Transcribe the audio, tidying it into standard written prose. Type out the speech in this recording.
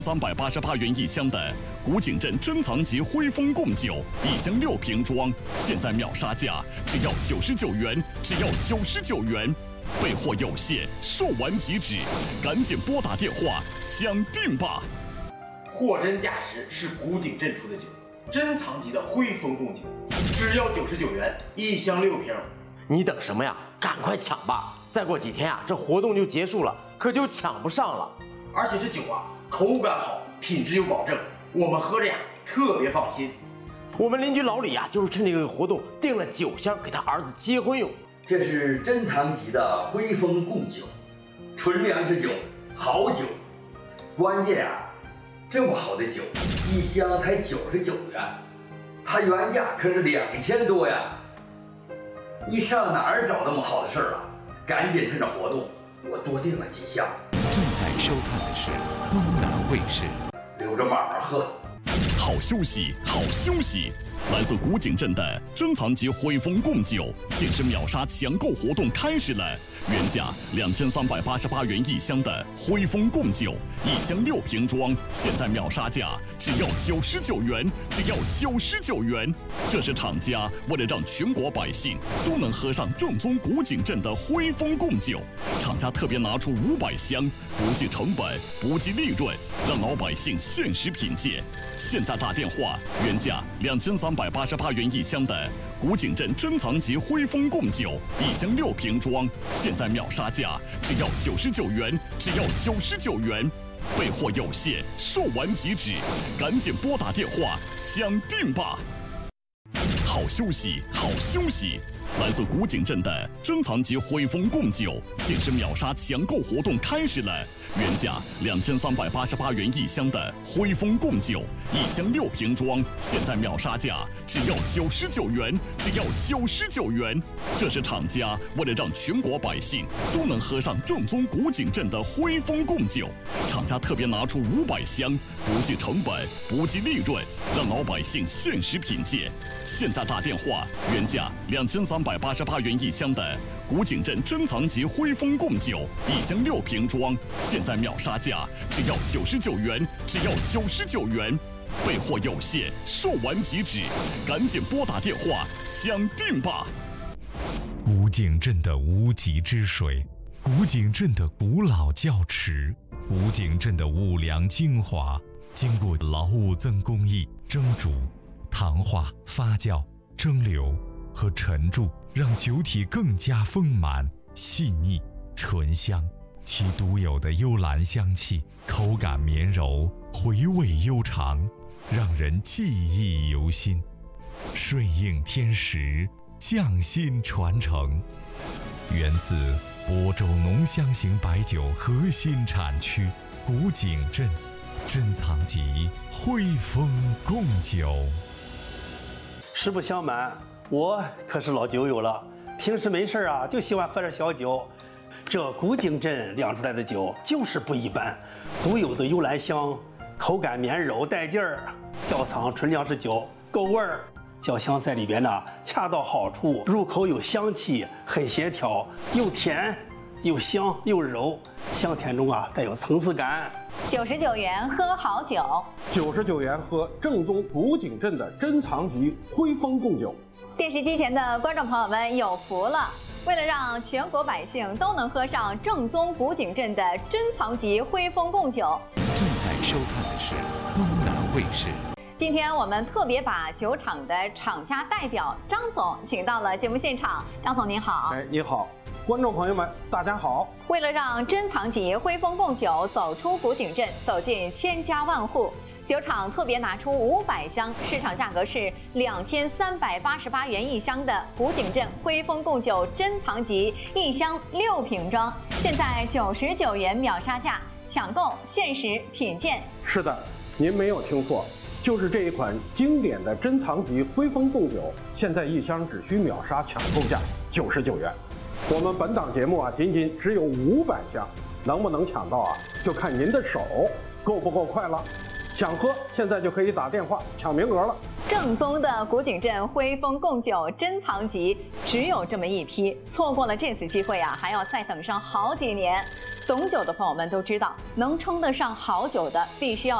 388元一箱的古井镇珍藏级徽丰贡酒，1箱6瓶装，现在秒杀价只要99元，只要99元。备货有限，售完即止，赶紧拨打电话抢订吧！ 货真价实是古井镇出的酒，珍藏级的徽丰贡酒，只要99元，1箱6瓶。 你等什么呀？赶快抢吧！再过几天啊，这活动就结束了，可就抢不上了。 而且这酒啊，口感好，品质有保证，我们喝着呀特别放心。 我们邻居老李啊，就是趁这个活动订了9箱给他儿子结婚用。 这是珍藏级的徽丰贡酒，纯粮食酒，好酒。关键啊，这么好的酒，1箱才99元，它原价可是2000多呀！你上哪儿找那么好的事儿啊？赶紧趁着活动，我多订了几箱。 正在收看的是东南卫视。 留着慢慢喝。 好休息，好休息！来自古井镇的珍藏级徽丰贡酒限时秒杀抢购活动开始了，原价2388元一箱的徽丰贡酒，1箱6瓶装，现在秒杀价只要99元，只要99元。这是厂家为了让全国百姓都能喝上正宗古井镇的徽丰贡酒，厂家特别拿出500箱，不计成本，不计利润，让老百姓限时品鉴。现在打电话，原价2388元一箱的古井镇珍藏级徽丰贡酒，1箱6瓶装，现在秒杀价只要99元，只要99元。备货有限，售完即止，赶紧拨打电话抢订吧！好休息，好休息！来自古井镇的珍藏级徽丰贡酒限时秒杀抢购活动开始了，原价2388元一箱的徽丰贡酒，1箱6瓶装，现在秒杀价只要99元，只要99元。这是厂家为了让全国百姓都能喝上正宗古井镇的徽丰贡酒，厂家特别拿出500箱，不计成本，不计利润，让老百姓限时品鉴。现在打电话，原价2388元一箱的古井镇珍藏级徽丰贡酒，1箱6瓶装，现在秒杀价只要99元，只要99元。备货有限，售完即止，赶紧拨打电话抢订吧！ 古井镇的无极之水，古井镇的古老窖池，古井镇的五粮精华，经过劳务增工艺蒸煮、糖化、发酵、蒸馏和陈铸，让酒体更加丰满、细腻、醇香。其独有的幽兰香气，口感绵柔，回味悠长，让人记忆犹新。顺应天时，匠心传承，源自亳州浓香型白酒核心产区古井镇珍藏级徽丰贡酒。 实不相瞒，我可是老酒友了，平时没事啊就喜欢喝点小酒。这古井镇酿出来的酒就是不一般，独有的幽兰香，口感绵柔带劲儿，窖藏纯粮食酒，够味儿。酱香在里边呢恰到好处，入口有香气，很协调，又甜又香又柔，香甜中啊带有层次感。 99元喝好酒 ，99元喝正宗古井镇的珍藏级徽丰贡酒。 电视机前的观众朋友们有福了！为了让全国百姓都能喝上正宗古井镇的珍藏级徽丰贡酒， 正在收看的是东南卫视。 今天我们特别把酒厂的厂家代表张总请到了节目现场。张总您好。 你好，观众朋友们大家好。 为了让珍藏级徽丰贡酒走出古井镇，走进千家万户，酒厂特别拿出500箱，市场价格是2388元一箱的古井镇徽丰贡酒珍藏级，1箱6瓶装，现在99元秒杀价，抢购限时品鉴。 是的，您没有听错，就是这一款经典的珍藏级徽丰贡酒，现在1箱只需秒杀抢购价99元。我们本档节目啊，仅仅只有500箱，能不能抢到啊，就看您的手够不够快了。想喝，现在就可以打电话抢名额了。 正宗的古井镇徽丰贡酒珍藏级只有这么一批，错过了这次机会啊，还要再等上好几年。 懂酒的朋友们都知道，能称得上好酒的，必须要